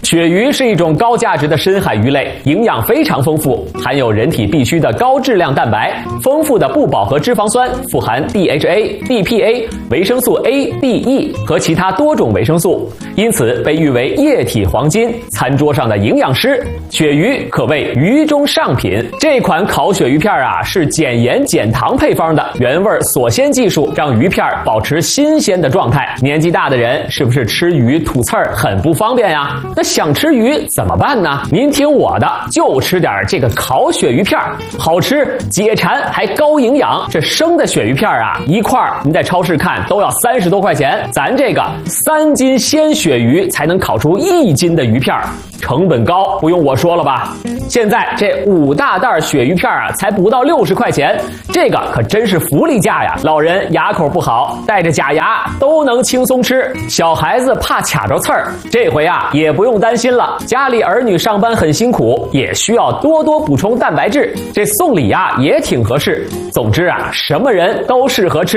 鳕鱼是一种高价值的深海鱼类，营养非常丰富，含有人体必需的高质量蛋白，丰富的不饱和脂肪酸，富含 DHA、DPA、维生素 A、D、E 和其他多种维生素，因此被誉为液体黄金，餐桌上的营养师。鳕鱼可谓鱼中上品。这款烤鳕鱼片啊，是减盐减糖配方的，原味锁鲜技术让鱼片保持新鲜的状态。年纪大的人是不是吃鱼吐刺儿很不方便呀？那想吃鱼怎么办呢？您听我的，就吃点这个烤鳕鱼片，好吃、解馋还高营养。这生的鳕鱼片啊，一块您在超市看都要30多块钱，咱这个3斤鲜鳕鱼才能烤出1斤的鱼片，成本高，不用我说了吧？现在这5大袋鳕鱼片啊，才不到60块钱，这个可真是福利价呀！老人牙口不好，带着假牙都能轻松吃，小孩子怕卡着刺儿，这回啊也不用担心了。家里儿女上班很辛苦，也需要多多补充蛋白质，这送礼啊也挺合适。总之啊，什么人都适合吃。